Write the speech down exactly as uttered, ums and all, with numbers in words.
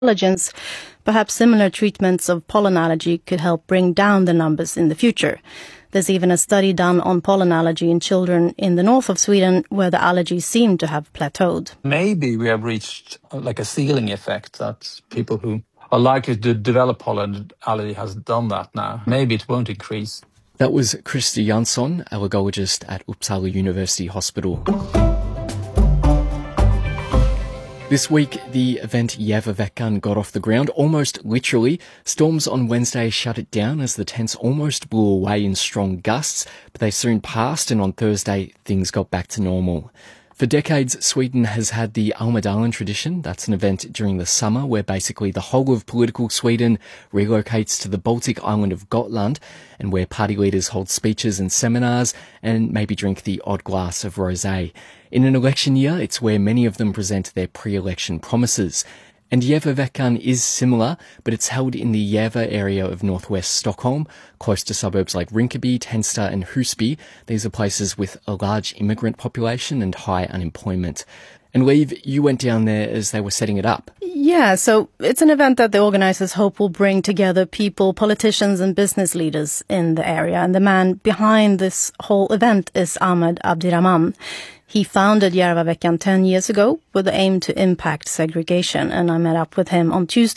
intelligence, perhaps similar treatments of pollen allergy could help bring down the numbers in the future. There's even a study done on pollen allergy in children in the north of Sweden where the allergies seem to have plateaued. Maybe we have reached uh, like a ceiling effect, that people who are likely to develop pollen allergy has done that now. Maybe it won't increase. That was Christer Jansson, allergologist at Uppsala University Hospital. This week, the event Järvaveckan got off the ground, almost literally. Storms on Wednesday shut it down as the tents almost blew away in strong gusts, but they soon passed, and on Thursday, things got back to normal. For decades, Sweden has had the Almedalen tradition. That's an event during the summer where basically the whole of political Sweden relocates to the Baltic island of Gotland, and where party leaders hold speeches and seminars and maybe drink the odd glass of rosé. In an election year, it's where many of them present their pre-election promises. And Järvaveckan is similar, but it's held in the Järva area of northwest Stockholm, close to suburbs like Rinkeby, Tensta and Husby. These are places with a large immigrant population and high unemployment. And Liv, you went down there as they were setting it up. Yeah, so it's an event that the organizers hope will bring together people, politicians and business leaders in the area. And the man behind this whole event is Ahmed Abdirahman. He founded Järvaveckan ten years ago with the aim to impact segregation, and I met up with him on Tuesday